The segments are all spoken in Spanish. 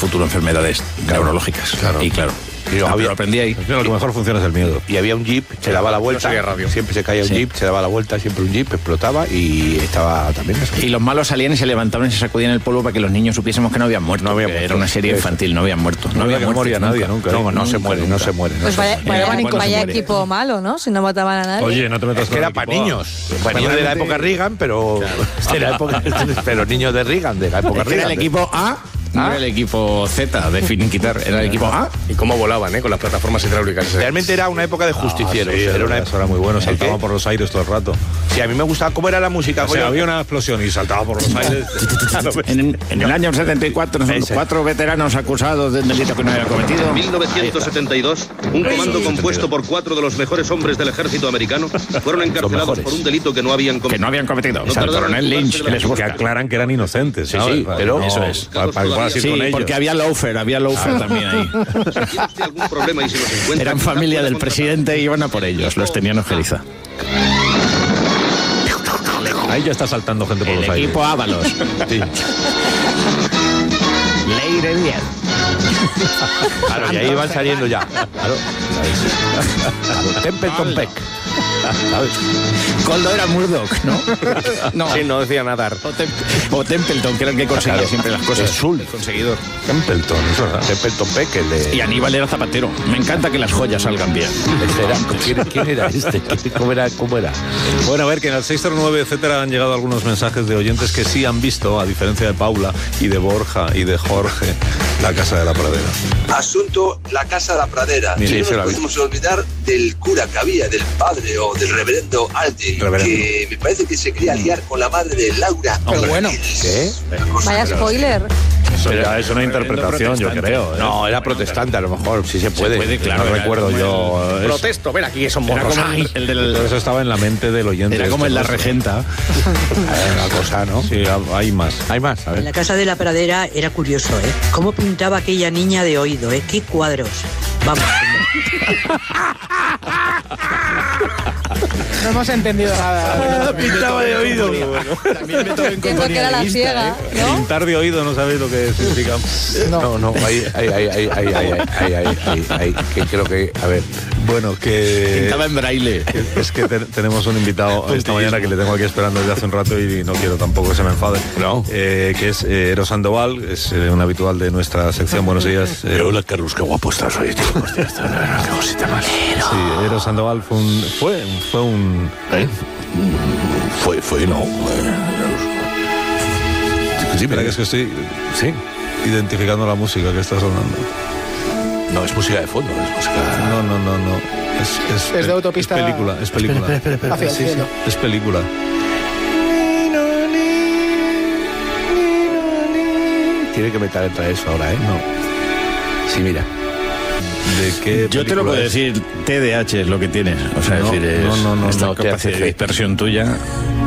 futuro enfermedades neurológicas. Claro. Y claro, lo aprendí ahí. Lo que mejor funciona es el miedo. Y había un jeep, se daba la vuelta, siempre se caía un jeep, se daba la vuelta, siempre un jeep, explotaba y estaba también eso. Y los malos salían y se levantaban y se sacudían el polvo para que los niños supiésemos que no habían muerto. Era una serie infantil, no habían muerto. No moría nadie nunca. No se muere. Pues vaya equipo malo, ¿no? Si no mataban a nadie. Oye, no te metas que era para niños. Para niños de la época Reagan, pero pero niños de Reagan, de la época Reagan. Era el equipo A. No era el equipo Z de finiquitar, era el equipo A. Y cómo volaban, con las plataformas hidráulicas. Realmente era una época de justicieros. Era una época muy buena, saltaba por los aires todo el rato. Sí, a mí me gustaba cómo era la música. O sea, había una explosión y saltaba por los aires. En el año 74, 4 veteranos acusados de un delito que no había cometido. En 1972, un comando compuesto por 4 de los mejores hombres del ejército americano fueron encarcelados por un delito que no habían cometido. O sea, el coronel Lynch les que aclaran que eran inocentes. Sí, pero eso es. Sí, porque había loafer también ahí. Eran familia del presidente y iban a por ellos, los tenían ojeriza. Ahí ya está saltando gente por los aires. El equipo Ábalos. Sí. Leire bien. Claro, y ahí van saliendo ya. Claro. Templeton Peck. Coldo era Murdoch, ¿no? No. Sí, no decía nadar. O Templeton, que era el que conseguía siempre las cosas. Sul, el conseguidor. Templeton, eso es verdad. Templeton Peck, el de... Y Aníbal era zapatero. Me encanta que las joyas salgan bien. ¿Quién era este? ¿Cómo era? Bueno, a ver, que en el 609, etcétera, han llegado algunos mensajes de oyentes que sí han visto, a diferencia de Paula y de Borja y de Jorge, La Casa de la Pradera. Asunto La Casa de la Pradera. Sí, y no nos podemos olvidar del cura que había, del padre o del reverendo Aldi, que me parece que se quería liar con la madre de Laura. Pero bueno. ¿Qué? Vaya spoiler. Eso ya es una interpretación, yo creo. No, era protestante, a lo mejor, sí se puede. Claro, no recuerdo yo. Protesto, ven aquí, que son morros. Eso estaba en la mente del oyente. Era como en La Regenta. Una cosa, ¿no? Sí, hay más. Hay más, a ver. En La Casa de la Pradera era curioso, ¿eh? Cómo pintaba aquella niña de oído, ¿eh? Qué cuadros. Vamos. No hemos entendido nada. Pintaba de oído. También me toca en Entiendo que era la ciega, ¿no? Pintar de oído, no sabéis lo que significa. No, ahí, que creo que, a ver. Bueno, que... Pintaba en braille. Es que tenemos un invitado esta mañana que le tengo aquí esperando desde hace un rato y no quiero tampoco que se me enfade. No. Que es Eros Sandoval, es un habitual de nuestra sección. Buenos días. Hola, Carlos, qué guapo estás hoy, tío. Qué cosita más. Sí, Eros Sandoval fue un... No. Sí, mira que es que estoy identificando la música que está sonando. No, es música de fondo, es música... No. Es de autopista. Es película. Hacia el cielo. Es película. Tiene que meter entre eso ahora, ¿eh? No. Sí, mira. ¿De qué? Yo te lo puedo decir, TDAH es lo que tienes. O sea, no, es decir, esta capacidad de dispersión tuya.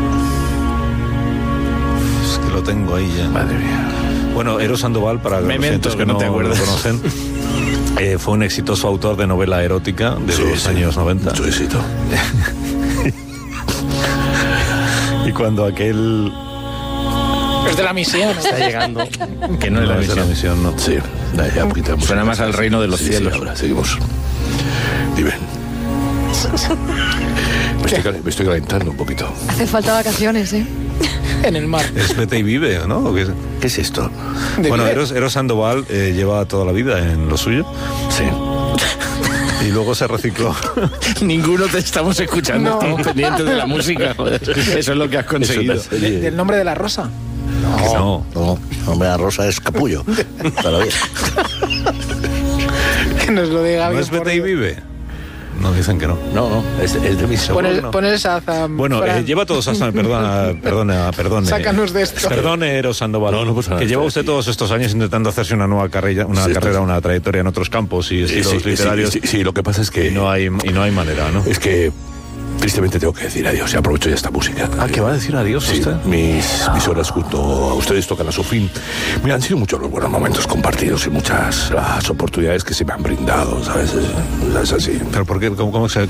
Es que lo tengo ahí ya. Madre mía. Bueno, Eros Sandoval, para los oyentes que no te acuerdas, conocen, fue un exitoso autor de novela erótica de los años 90. Su éxito. Y cuando aquel... Es de la misión. Está llegando. Que no es la misión, no. Sí, ya quitamos. Suena más al reino de los cielos. Sí, ahora seguimos. Dime. Me estoy calentando un poquito. Hace falta vacaciones, ¿eh? En el mar. Es Vete y Vive, ¿no? ¿Qué es esto? Bueno, Eros Sandoval lleva toda la vida en lo suyo. Sí. Y luego se recicló. Ninguno te estamos escuchando, estamos pendientes de la música, joder. Eso es lo que has conseguido. ¿Del nombre de la rosa? No, hombre, la rosa es capullo. Pero bien. Que nos lo diga. ¿No es Vete y Vive? No, dicen que no. No, es de mis seguros. Pon el Shazam. Bueno, lleva todos hasta... Perdone. Sácanos de esto. Perdone, Eros Sandoval. No pasa nada. Que lleva usted todos estos años intentando hacerse una nueva carrera, una trayectoria en otros campos y estilos literarios. Sí, lo que pasa es que... Y no hay manera, ¿no? Es que... Tristemente tengo que decir adiós y aprovecho ya esta música. ¿Qué va a decir adiós usted? Mis horas junto a ustedes tocan a su fin. Mira, han sido muchos los buenos momentos compartidos y muchas las oportunidades que se me han brindado, ¿sabes? Es así. ¿Pero por qué? ¿Cómo se